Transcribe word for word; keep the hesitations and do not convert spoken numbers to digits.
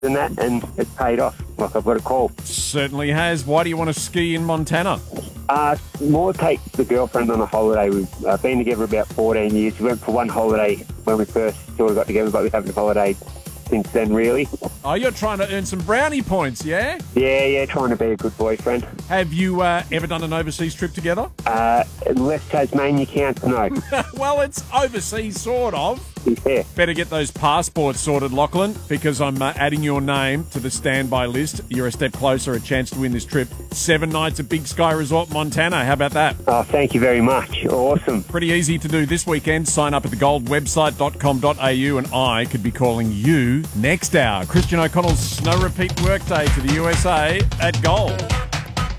and that, and it's paid off. Like, I've got a call. Certainly has. Why do you want to ski in Montana? Uh, more take the girlfriend on a holiday. We've uh, been together about fourteen years. We went for one holiday when we first sort of got together, but we haven't holiday since then, really. Oh, you're trying to earn some brownie points, yeah? Yeah, yeah, trying to be a good boyfriend. Have you uh, ever done an overseas trip together? Uh, unless Tasmania counts, no. Well, it's overseas, sort of. Yeah. Better get those passports sorted, Lachlan, because I'm uh, adding your name to the standby list. You're a step closer, a chance to win this trip. Seven nights at Big Sky Resort, Montana. How about that? Oh, thank you very much. Awesome. Pretty easy to do this weekend. Sign up at the gold website dot com dot a u and I could be calling you next hour. Christian O'Connell's snow repeat workday to the U S A at Gold.